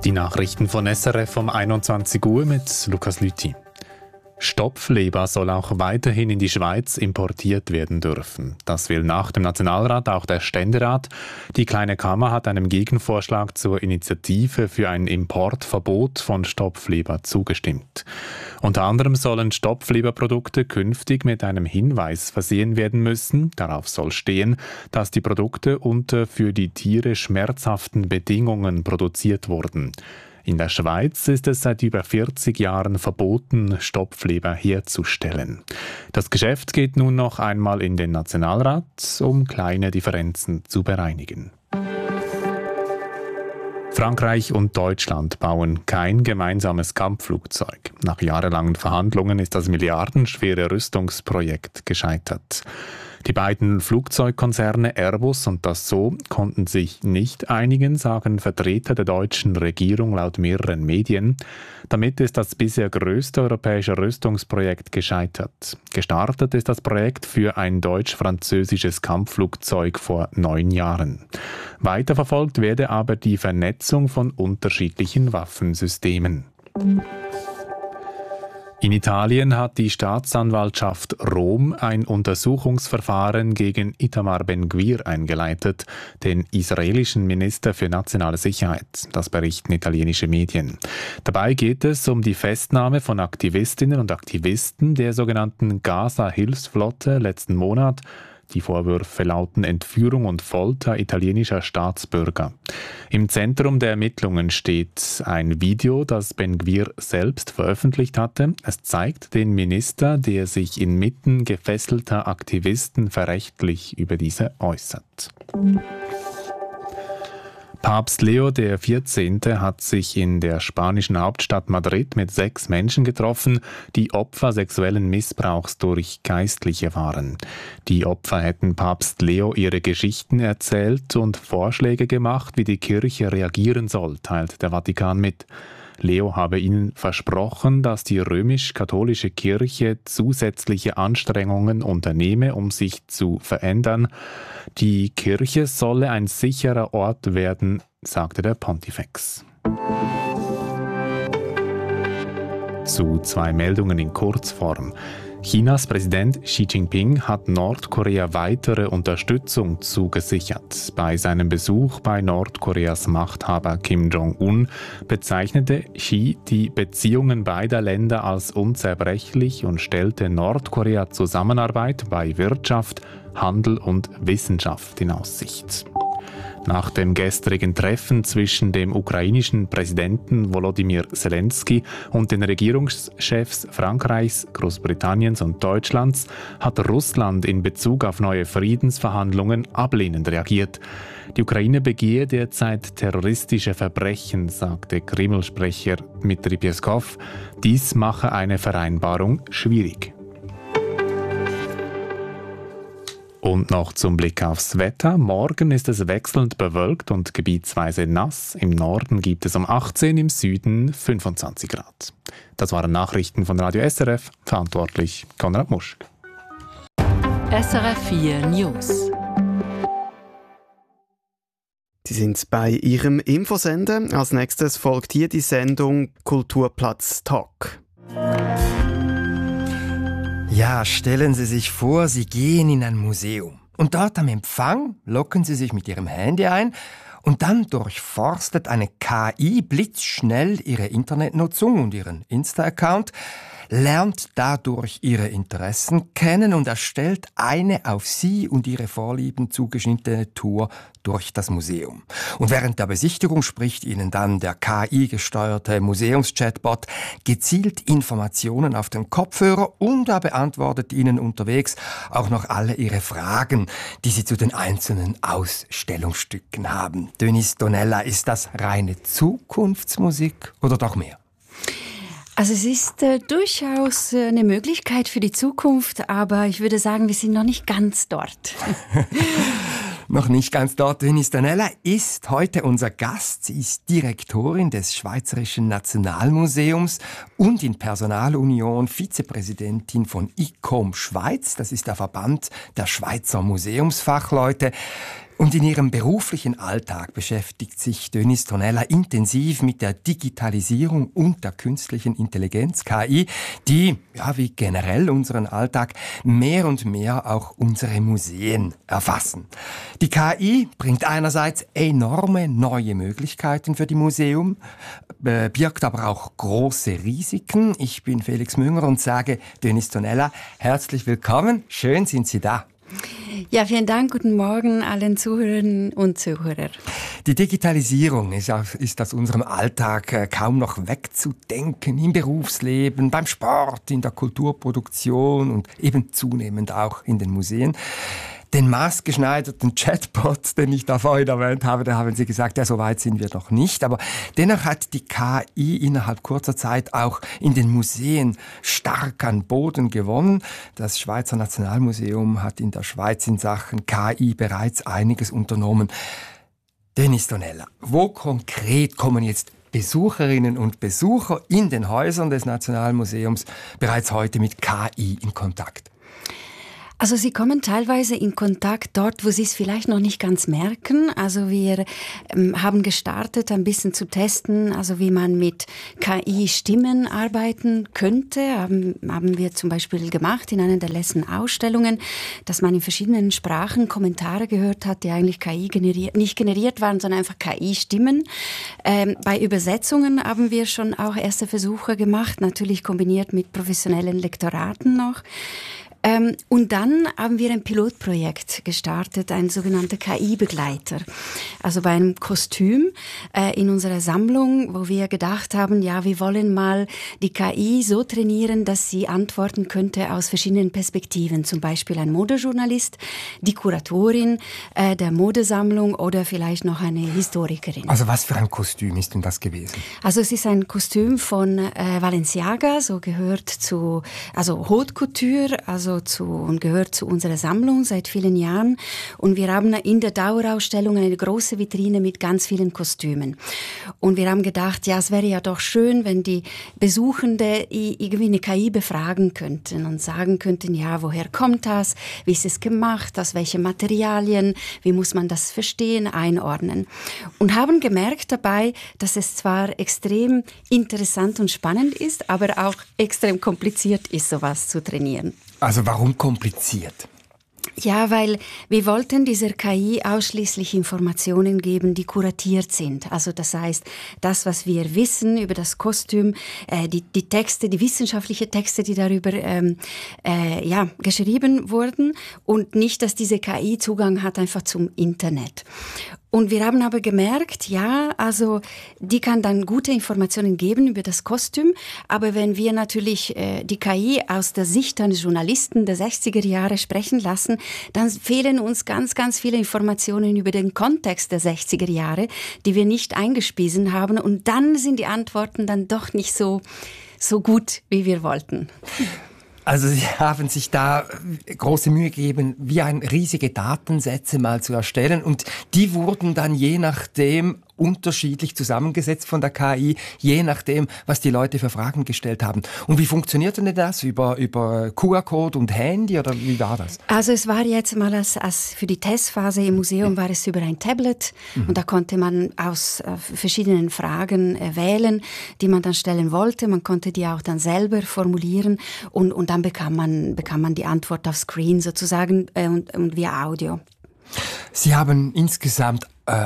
Die Nachrichten von SRF um 21 Uhr mit Lukas Lüthi. Stopfleber soll auch weiterhin in die Schweiz importiert werden dürfen. Das will nach dem Nationalrat auch der Ständerat. Die Kleine Kammer hat einem Gegenvorschlag zur Initiative für ein Importverbot von Stopfleber zugestimmt. Unter anderem sollen Stopfleberprodukte künftig mit einem Hinweis versehen werden müssen. Darauf soll stehen, dass die Produkte unter für die Tiere schmerzhaften Bedingungen produziert wurden. In der Schweiz ist es seit über 40 Jahren verboten, Stopfleber herzustellen. Das Geschäft geht nun noch einmal in den Nationalrat, um kleine Differenzen zu bereinigen. Frankreich und Deutschland bauen kein gemeinsames Kampfflugzeug. Nach jahrelangen Verhandlungen ist das milliardenschwere Rüstungsprojekt gescheitert. Die beiden Flugzeugkonzerne Airbus und Dassault konnten sich nicht einigen, sagen Vertreter der deutschen Regierung laut mehreren Medien. Damit ist das bisher größte europäische Rüstungsprojekt gescheitert. Gestartet ist das Projekt für ein deutsch-französisches Kampfflugzeug vor 9 Jahren. Weiterverfolgt werde aber die Vernetzung von unterschiedlichen Waffensystemen. In Italien hat die Staatsanwaltschaft Rom ein Untersuchungsverfahren gegen Itamar Ben-Gvir eingeleitet, den israelischen Minister für nationale Sicherheit. Das berichten italienische Medien. Dabei geht es um die Festnahme von Aktivistinnen und Aktivisten der sogenannten Gaza-Hilfsflotte letzten Monat. Die Vorwürfe lauten Entführung und Folter italienischer Staatsbürger. Im Zentrum der Ermittlungen steht ein Video, das Ben-Gvir selbst veröffentlicht hatte. Es zeigt den Minister, der sich inmitten gefesselter Aktivisten verächtlich über diese äußert. Papst Leo XIV. Hat sich in der spanischen Hauptstadt Madrid mit 6 Menschen getroffen, die Opfer sexuellen Missbrauchs durch Geistliche waren. Die Opfer hätten Papst Leo ihre Geschichten erzählt und Vorschläge gemacht, wie die Kirche reagieren soll, teilt der Vatikan mit. Leo habe ihnen versprochen, dass die römisch-katholische Kirche zusätzliche Anstrengungen unternehme, um sich zu verändern. Die Kirche solle ein sicherer Ort werden, sagte der Pontifex. Zu 2 Meldungen in Kurzform. Chinas Präsident Xi Jinping hat Nordkorea weitere Unterstützung zugesichert. Bei seinem Besuch bei Nordkoreas Machthaber Kim Jong-un bezeichnete Xi die Beziehungen beider Länder als unzerbrechlich und stellte Nordkorea Zusammenarbeit bei Wirtschaft, Handel und Wissenschaft in Aussicht. Nach dem gestrigen Treffen zwischen dem ukrainischen Präsidenten Volodymyr Zelensky und den Regierungschefs Frankreichs, Großbritanniens und Deutschlands hat Russland in Bezug auf neue Friedensverhandlungen ablehnend reagiert. Die Ukraine begehe derzeit terroristische Verbrechen, sagte Kreml-Sprecher Dmitry Peskov. Dies mache eine Vereinbarung schwierig. Und noch zum Blick aufs Wetter. Morgen ist es wechselnd bewölkt und gebietsweise nass. Im Norden gibt es um 18, im Süden 25 Grad. Das waren Nachrichten von Radio SRF. Verantwortlich Konrad Muschk. SRF 4 News. Sie sind bei Ihrem Infosender. Als nächstes folgt hier die Sendung Kulturplatz Talk. Ja, stellen Sie sich vor, Sie gehen in ein Museum. Und dort am Empfang loggen Sie sich mit Ihrem Handy ein und dann durchforstet eine KI blitzschnell Ihre Internetnutzung und Ihren Insta-Account, lernt dadurch Ihre Interessen kennen und erstellt eine auf Sie und Ihre Vorlieben zugeschnittene Tour durch das Museum. Und während der Besichtigung spricht Ihnen dann der KI-gesteuerte Museumschatbot gezielt Informationen auf den Kopfhörer und er beantwortet Ihnen unterwegs auch noch alle Ihre Fragen, die Sie zu den einzelnen Ausstellungsstücken haben. Denise Donella, ist das reine Zukunftsmusik oder doch mehr? Also es ist durchaus eine Möglichkeit für die Zukunft, aber ich würde sagen, wir sind noch nicht ganz dort. Noch nicht ganz dort. Denise Donella ist heute unser Gast. Sie ist Direktorin des Schweizerischen Nationalmuseums und in Personalunion Vizepräsidentin von ICOM Schweiz. Das ist der Verband der Schweizer Museumsfachleute. Und in ihrem beruflichen Alltag beschäftigt sich Denise Tornella intensiv mit der Digitalisierung und der künstlichen Intelligenz, KI, die, ja, wie generell unseren Alltag, mehr und mehr auch unsere Museen erfassen. Die KI bringt einerseits enorme neue Möglichkeiten für die Museum, birgt aber auch große Risiken. Ich bin Felix Münger und sage Denise Tornella, herzlich willkommen, schön sind Sie da. Ja, vielen Dank. Guten Morgen allen Zuhörerinnen und Zuhörern. Die Digitalisierung ist aus unserem Alltag kaum noch wegzudenken. Im Berufsleben, beim Sport, in der Kulturproduktion und eben zunehmend auch in den Museen. Den maßgeschneiderten Chatbot, den ich da vorhin erwähnt habe, da haben Sie gesagt, ja, so weit sind wir noch nicht. Aber dennoch hat die KI innerhalb kurzer Zeit auch in den Museen stark an Boden gewonnen. Das Schweizer Nationalmuseum hat in der Schweiz in Sachen KI bereits einiges unternommen. Denise Tornella, wo konkret kommen jetzt Besucherinnen und Besucher in den Häusern des Nationalmuseums bereits heute mit KI in Kontakt? Also Sie kommen teilweise in Kontakt dort, wo Sie es vielleicht noch nicht ganz merken. Also wir haben gestartet, ein bisschen zu testen, also wie man mit KI-Stimmen arbeiten könnte. Haben wir zum Beispiel gemacht in einer der letzten Ausstellungen, dass man in verschiedenen Sprachen Kommentare gehört hat, die eigentlich nicht generiert waren, sondern einfach KI-Stimmen. Bei Übersetzungen haben wir schon auch erste Versuche gemacht, natürlich kombiniert mit professionellen Lektoraten noch. Und dann haben wir ein Pilotprojekt gestartet, ein sogenannter KI-Begleiter. Also bei einem Kostüm in unserer Sammlung, wo wir gedacht haben, ja, wir wollen mal die KI so trainieren, dass sie antworten könnte aus verschiedenen Perspektiven. Zum Beispiel ein Modejournalist, die Kuratorin der Modesammlung oder vielleicht noch eine Historikerin. Also was für ein Kostüm ist denn das gewesen? Also es ist ein Kostüm von Balenciaga, so gehört zu, also Haute Couture, und gehört zu unserer Sammlung seit vielen Jahren. Und wir haben in der Dauerausstellung eine große Vitrine mit ganz vielen Kostümen. Und wir haben gedacht, ja, es wäre ja doch schön, wenn die Besuchende irgendwie eine KI befragen könnten und sagen könnten, ja, woher kommt das? Wie ist es gemacht? Aus welchen Materialien? Wie muss man das verstehen, einordnen? Und haben gemerkt dabei, dass es zwar extrem interessant und spannend ist, aber auch extrem kompliziert ist, sowas zu trainieren. Also warum kompliziert? Ja, weil wir wollten dieser KI ausschließlich Informationen geben, die kuratiert sind. Also das heißt, das, was wir wissen über das Kostüm, die Texte, die wissenschaftlichen Texte, die darüber geschrieben wurden und nicht, dass diese KI Zugang hat einfach zum Internet. Und wir haben aber gemerkt, ja, also die kann dann gute Informationen geben über das Kostüm, aber wenn wir natürlich die KI aus der Sicht eines Journalisten der 60er Jahre sprechen lassen, dann fehlen uns ganz, ganz viele Informationen über den Kontext der 60er Jahre, die wir nicht eingespiesen haben, und dann sind die Antworten dann doch nicht so gut, wie wir wollten. Also Sie haben sich da große Mühe gegeben, wie riesige Datensätze mal zu erstellen, und die wurden dann je nachdem unterschiedlich zusammengesetzt von der KI, je nachdem, was die Leute für Fragen gestellt haben. Und wie funktionierte denn das? Über QR-Code und Handy, oder wie war das? Also es war jetzt mal als für die Testphase im Museum war es über ein Tablet, und da konnte man aus verschiedenen Fragen wählen, die man dann stellen wollte. Man konnte die auch dann selber formulieren, und dann bekam man die Antwort auf Screen sozusagen und via Audio. Sie haben insgesamt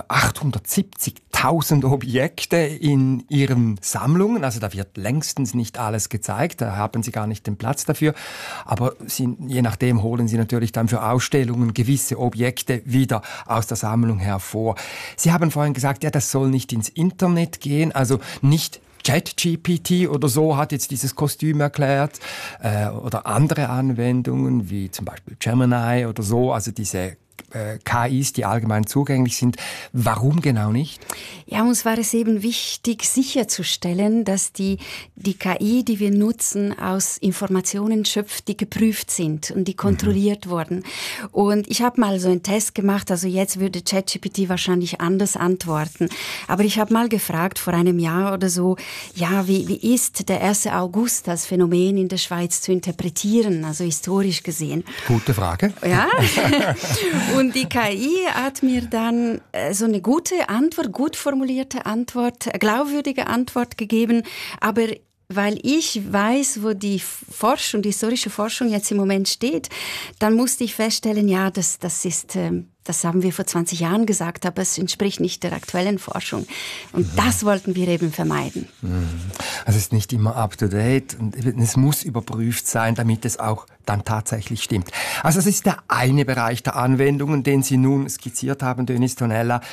870.000 Objekte in Ihren Sammlungen. Also da wird längstens nicht alles gezeigt, da haben Sie gar nicht den Platz dafür. Aber je nachdem holen Sie natürlich dann für Ausstellungen gewisse Objekte wieder aus der Sammlung hervor. Sie haben vorhin gesagt, ja, das soll nicht ins Internet gehen, also nicht ChatGPT oder so hat jetzt dieses Kostüm erklärt, oder andere Anwendungen wie zum Beispiel Gemini oder so, also diese KIs, die allgemein zugänglich sind. Warum genau nicht? Ja, uns war es eben wichtig, sicherzustellen, dass die KI, die wir nutzen, aus Informationen schöpft, die geprüft sind und die kontrolliert wurden. Und ich habe mal so einen Test gemacht, also jetzt würde ChatGPT wahrscheinlich anders antworten. Aber ich habe mal gefragt, vor einem Jahr oder so, ja, wie ist der 1. August als Phänomen in der Schweiz zu interpretieren, also historisch gesehen? Gute Frage. Ja. Und die KI hat mir dann so eine gute Antwort, gut formulierte Antwort, glaubwürdige Antwort gegeben, aber weil ich weiß, wo die Forschung, die historische Forschung jetzt im Moment steht, dann musste ich feststellen, ja, das haben wir vor 20 Jahren gesagt, aber es entspricht nicht der aktuellen Forschung. Und das wollten wir eben vermeiden. Also es ist nicht immer up to date und es muss überprüft sein, damit es auch dann tatsächlich stimmt. Also es ist der eine Bereich der Anwendungen, den Sie nun skizziert haben, Denise Tonella.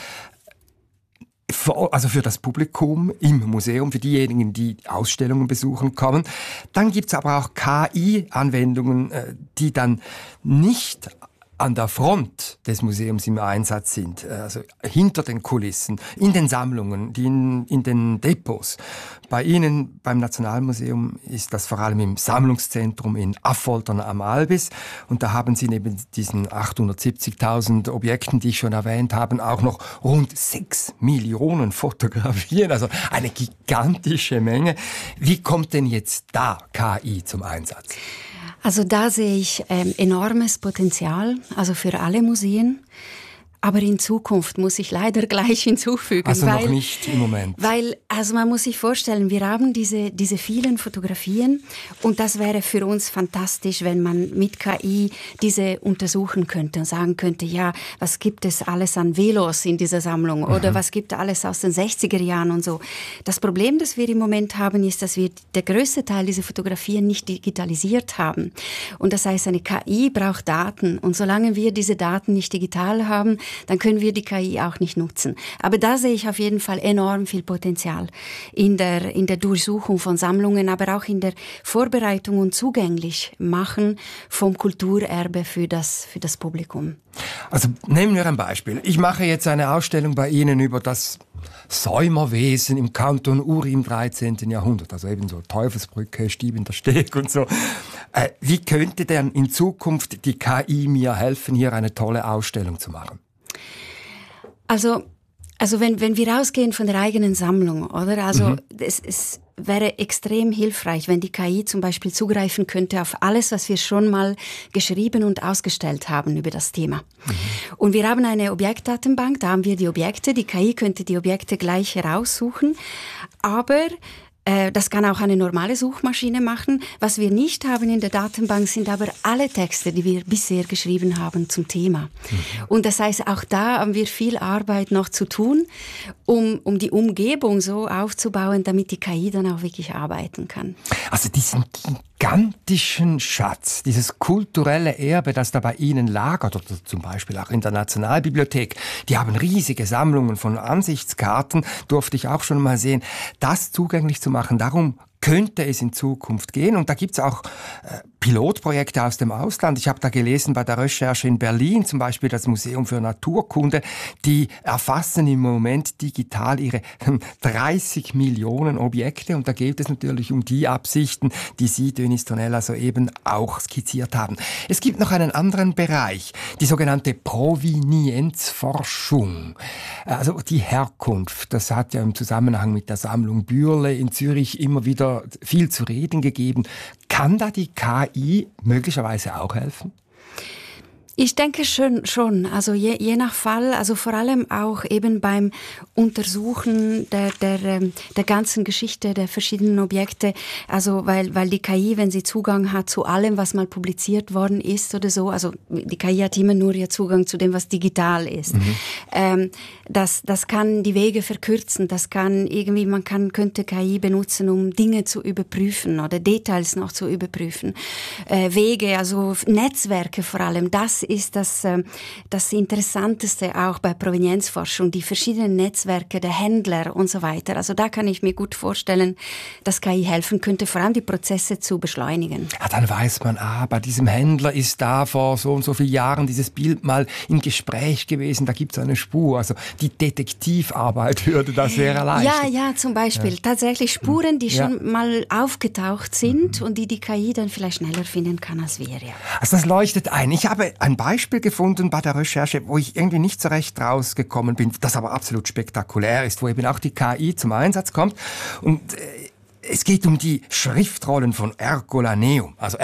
Also für das Publikum im Museum, für diejenigen, die Ausstellungen besuchen kommen. Dann gibt's aber auch KI-Anwendungen, die dann nicht an der Front des Museums im Einsatz sind, also hinter den Kulissen, in den Sammlungen, in den Depots. Bei Ihnen, beim Nationalmuseum, ist das vor allem im Sammlungszentrum in Affoltern am Albis. Und da haben Sie neben diesen 870.000 Objekten, die ich schon erwähnt habe, auch noch rund 6 Millionen Fotografien, also eine gigantische Menge. Wie kommt denn jetzt da KI zum Einsatz? Also da sehe ich enormes Potenzial, also für alle Museen. Aber in Zukunft muss ich leider gleich hinzufügen. Also noch nicht im Moment. Weil, also man muss sich vorstellen, wir haben diese vielen Fotografien und das wäre für uns fantastisch, wenn man mit KI diese untersuchen könnte und sagen könnte, ja, was gibt es alles an Velos in dieser Sammlung oder was gibt es alles aus den 60er Jahren und so. Das Problem, das wir im Moment haben, ist, dass wir der größte Teil dieser Fotografien nicht digitalisiert haben. Und das heißt, eine KI braucht Daten und solange wir diese Daten nicht digital haben, dann können wir die KI auch nicht nutzen. Aber da sehe ich auf jeden Fall enorm viel Potenzial in der Durchsuchung von Sammlungen, aber auch in der Vorbereitung und zugänglich machen vom Kulturerbe für das Publikum. Also nehmen wir ein Beispiel. Ich mache jetzt eine Ausstellung bei Ihnen über das Säumerwesen im Kanton Uri im 13. Jahrhundert. Also eben so Teufelsbrücke, Stieb in der Steg und so. Wie könnte denn in Zukunft die KI mir helfen, hier eine tolle Ausstellung zu machen? Also wenn wir rausgehen von der eigenen Sammlung, oder? Also es wäre extrem hilfreich, wenn die KI zum Beispiel zugreifen könnte auf alles, was wir schon mal geschrieben und ausgestellt haben über das Thema. Und wir haben eine Objektdatenbank, da haben wir die Objekte, die KI könnte die Objekte gleich heraussuchen, aber das kann auch eine normale Suchmaschine machen. Was wir nicht haben in der Datenbank sind aber alle Texte, die wir bisher geschrieben haben zum Thema. Und das heißt, auch da haben wir viel Arbeit noch zu tun, um die Umgebung so aufzubauen, damit die KI dann auch wirklich arbeiten kann. Also diesen gigantischen Schatz, dieses kulturelle Erbe, das da bei Ihnen lagert, oder zum Beispiel auch in der Nationalbibliothek, die haben riesige Sammlungen von Ansichtskarten, durfte ich auch schon mal sehen, das zugänglich zu machen. Darum könnte es in Zukunft gehen. Und da gibt's auch Pilotprojekte aus dem Ausland. Ich habe da gelesen bei der Recherche in Berlin, zum Beispiel das Museum für Naturkunde, die erfassen im Moment digital ihre 30 Millionen Objekte. Und da geht es natürlich um die Absichten, die Sie, Denise Tonella, soeben auch skizziert haben. Es gibt noch einen anderen Bereich, die sogenannte Provenienzforschung. Also die Herkunft, das hat ja im Zusammenhang mit der Sammlung Bürle in Zürich immer wieder viel zu reden gegeben. Kann da die KI möglicherweise auch helfen? Ich denke schon. Also je nach Fall, also vor allem auch eben beim Untersuchen der ganzen Geschichte der verschiedenen Objekte. Also weil die KI, wenn sie Zugang hat zu allem, was mal publiziert worden ist oder so, also die KI hat immer nur ja Zugang zu dem, was digital ist. Das kann die Wege verkürzen. Das kann irgendwie, könnte KI benutzen, um Dinge zu überprüfen oder Details noch zu überprüfen. Wege, also Netzwerke vor allem, das ist das Interessanteste auch bei Provenienzforschung, die verschiedenen Netzwerke der Händler und so weiter. Also da kann ich mir gut vorstellen, dass KI helfen könnte, vor allem die Prozesse zu beschleunigen. Ja, dann weiß man, bei diesem Händler ist da vor so und so vielen Jahren dieses Bild mal im Gespräch gewesen, da gibt es eine Spur. Also die Detektivarbeit würde das sehr erleichtern. Ja, zum Beispiel. Tatsächlich Spuren, die schon mal aufgetaucht sind und die KI dann vielleicht schneller finden kann als wir. Ja. Also das leuchtet ein. Ich habe ein Beispiel gefunden bei der Recherche, wo ich irgendwie nicht so recht rausgekommen bin, das aber absolut spektakulär ist, wo eben auch die KI zum Einsatz kommt. Und Es geht um die Schriftrollen von Ercolaneum. Also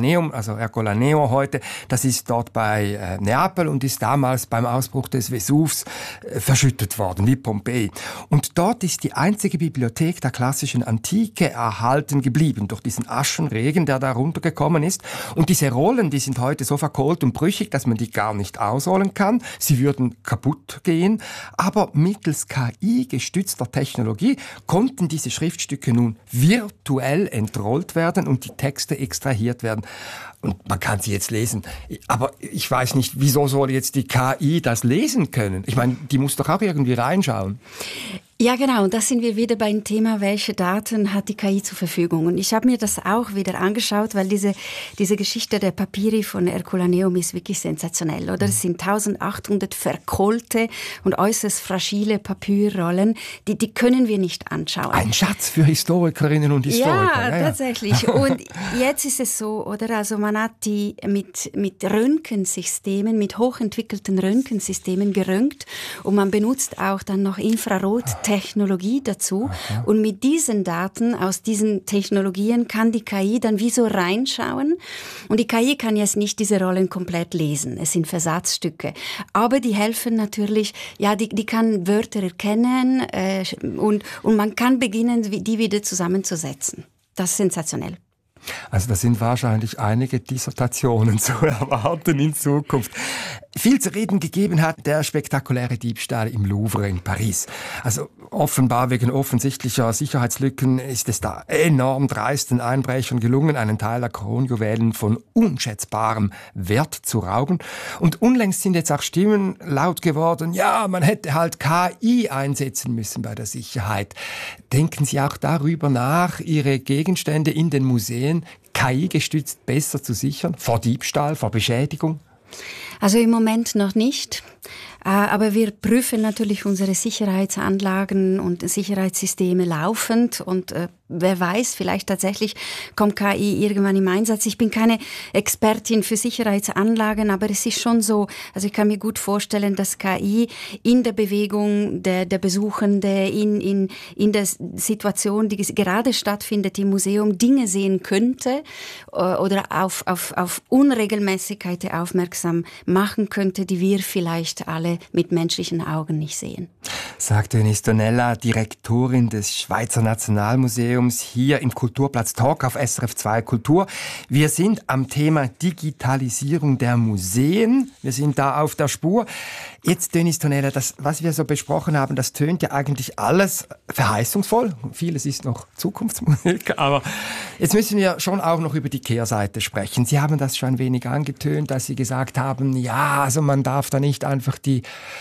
Ercolaneo heute, das ist dort bei Neapel und ist damals beim Ausbruch des Vesuvs verschüttet worden, wie Pompeji. Und dort ist die einzige Bibliothek der klassischen Antike erhalten geblieben, durch diesen Aschenregen, der da runtergekommen ist. Und diese Rollen, die sind heute so verkohlt und brüchig, dass man die gar nicht ausrollen kann. Sie würden kaputt gehen. Aber mittels KI-gestützter Technologie konnten diese Schriftstücke nun virtuell entrollt werden und die Texte extrahiert werden. Und man kann sie jetzt lesen. Aber ich weiß nicht, wieso soll jetzt die KI das lesen können? Ich meine, die muss doch auch irgendwie reinschauen. Ja, genau. Und da sind wir wieder beim Thema, welche Daten hat die KI zur Verfügung. Und ich habe mir das auch wieder angeschaut, weil diese Geschichte der Papyri von Ercolaneum ist wirklich sensationell, oder? Es sind 1800 verkohlte und äußerst fragile Papyrrollen, die können wir nicht anschauen. Ein Schatz für Historikerinnen und Historiker. Ja, tatsächlich. Und jetzt ist es so, oder? Also man hat die mit Röntgensystemen, mit hochentwickelten Röntgensystemen geröntgt und man benutzt auch dann noch Infrarottechnologie dazu. Okay. Und mit diesen Daten aus diesen Technologien kann die KI dann wie so reinschauen. Und die KI kann jetzt nicht diese Rollen komplett lesen. Es sind Versatzstücke. Aber die helfen natürlich, ja, die kann Wörter erkennen und man kann beginnen, die wieder zusammenzusetzen. Das ist sensationell. Also da sind wahrscheinlich einige Dissertationen zu erwarten in Zukunft. Viel zu reden gegeben hat der spektakuläre Diebstahl im Louvre in Paris. Also offenbar wegen offensichtlicher Sicherheitslücken ist es da enorm dreisten Einbrechern gelungen, einen Teil der Kronjuwelen von unschätzbarem Wert zu rauben. Und unlängst sind jetzt auch Stimmen laut geworden, ja, man hätte halt KI einsetzen müssen bei der Sicherheit. Denken Sie auch darüber nach, Ihre Gegenstände in den Museen KI-gestützt besser zu sichern? Vor Diebstahl, vor Beschädigung? Also im Moment noch nicht. Aber wir prüfen natürlich unsere Sicherheitsanlagen und Sicherheitssysteme laufend und wer weiß, vielleicht tatsächlich kommt KI irgendwann im Einsatz. Ich bin keine Expertin für Sicherheitsanlagen, aber es ist schon so, also ich kann mir gut vorstellen, dass KI in der Bewegung der Besuchenden, in der Situation, die gerade stattfindet im Museum, Dinge sehen könnte oder auf Unregelmäßigkeiten aufmerksam machen könnte, die wir vielleicht alle mit menschlichen Augen nicht sehen. Sagt Denise Donella, Direktorin des Schweizer Nationalmuseums, hier im Kulturplatz Talk auf SRF 2 Kultur. Wir sind am Thema Digitalisierung der Museen. Wir sind da auf der Spur. Jetzt, Denise Donella, das, was wir so besprochen haben, das tönt ja eigentlich alles verheißungsvoll. Vieles ist noch Zukunftsmusik, aber jetzt müssen wir schon auch noch über die Kehrseite sprechen. Sie haben das schon ein wenig angetönt, dass Sie gesagt haben, ja, also man darf da nicht einfach die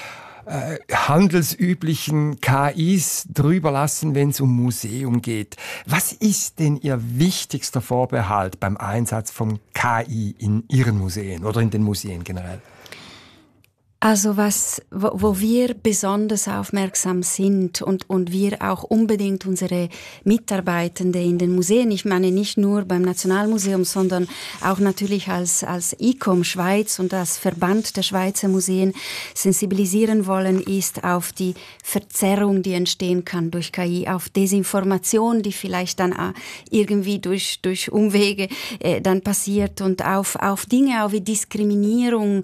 handelsüblichen KIs drüber lassen, wenn es um Museum geht. Was ist denn Ihr wichtigster Vorbehalt beim Einsatz von KI in Ihren Museen oder in den Museen generell? Also wo wir besonders aufmerksam sind und wir auch unbedingt unsere Mitarbeitende in den Museen, ich meine nicht nur beim Nationalmuseum, sondern auch natürlich als ICOM Schweiz und als Verband der Schweizer Museen sensibilisieren wollen, ist auf die Verzerrung, die entstehen kann durch KI, auf Desinformation, die vielleicht dann irgendwie durch Umwege dann passiert und auf Dinge auch wie Diskriminierung,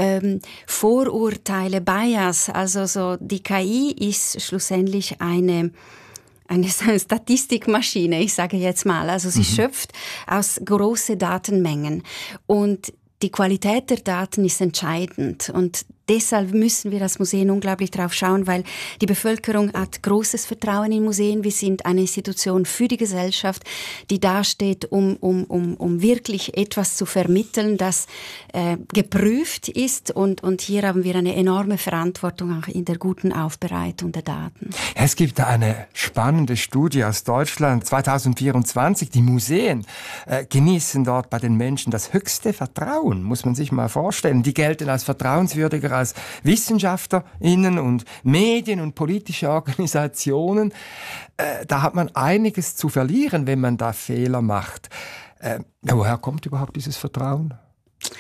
Vorurteile, Bias, also so die KI ist schlussendlich eine Statistikmaschine, ich sage jetzt mal. Also sie schöpft aus großen Datenmengen und die Qualität der Daten ist entscheidend und deshalb müssen wir als Museen unglaublich drauf schauen, weil die Bevölkerung hat großes Vertrauen in Museen. Wir sind eine Institution für die Gesellschaft, die dasteht, um wirklich etwas zu vermitteln, das geprüft ist. Und hier haben wir eine enorme Verantwortung auch in der guten Aufbereitung der Daten. Es gibt eine spannende Studie aus Deutschland 2024. Die Museen genießen dort bei den Menschen das höchste Vertrauen, muss man sich mal vorstellen. Die gelten als vertrauenswürdiger als WissenschaftlerInnen und Medien und politische Organisationen. Da hat man einiges zu verlieren, wenn man da Fehler macht. Woher kommt überhaupt dieses Vertrauen?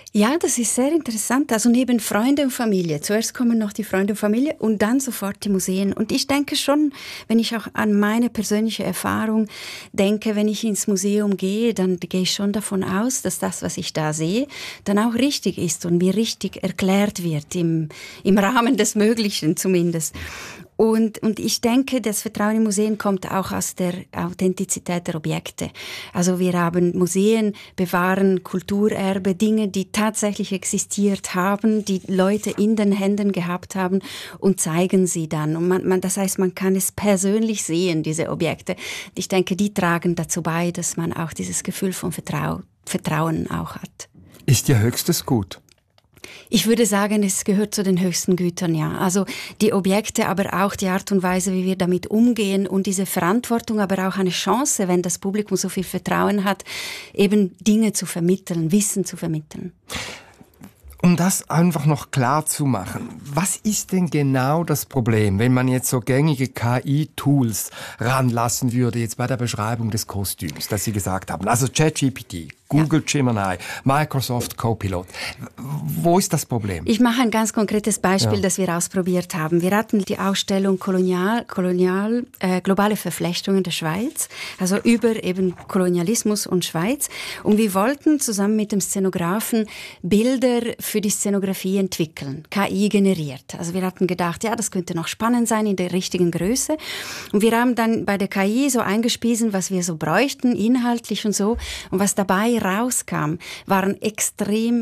Ja, das ist sehr interessant. Also neben Freunde und Familie. Zuerst kommen noch die Freunde und Familie und dann sofort die Museen. Und ich denke schon, wenn ich auch an meine persönliche Erfahrung denke, wenn ich ins Museum gehe, dann gehe ich schon davon aus, dass das, was ich da sehe, dann auch richtig ist und mir richtig erklärt wird, im Rahmen des Möglichen zumindest. Und ich denke, das Vertrauen in Museen kommt auch aus der Authentizität der Objekte. Also wir haben Museen, bewahren Kulturerbe, Dinge, die tatsächlich existiert haben, die Leute in den Händen gehabt haben und zeigen sie dann. Und das heißt, man kann es persönlich sehen, diese Objekte. Ich denke, die tragen dazu bei, dass man auch dieses Gefühl von Vertrauen auch hat. Ist Ihr höchstes Gut? Ich würde sagen, es gehört zu den höchsten Gütern, ja. Also die Objekte, aber auch die Art und Weise, wie wir damit umgehen und diese Verantwortung, aber auch eine Chance, wenn das Publikum so viel Vertrauen hat, eben Dinge zu vermitteln, Wissen zu vermitteln. Um das einfach noch klar zu machen, was ist denn genau das Problem, wenn man jetzt so gängige KI-Tools ranlassen würde, jetzt bei der Beschreibung des Kostüms, das Sie gesagt haben, also ChatGPT, Google Gemini, Microsoft Copilot. Wo ist das Problem? Ich mache ein ganz konkretes Beispiel, das wir ausprobiert haben. Wir hatten die Ausstellung globale Verflechtungen der Schweiz, also über eben Kolonialismus und Schweiz. Und wir wollten zusammen mit dem Szenografen Bilder für die Szenografie entwickeln, KI generiert. Also wir hatten gedacht, ja, das könnte noch spannend sein in der richtigen Größe. Und wir haben dann bei der KI so eingespiesen, was wir so bräuchten, inhaltlich und so. Und was dabei rauskam, waren extrem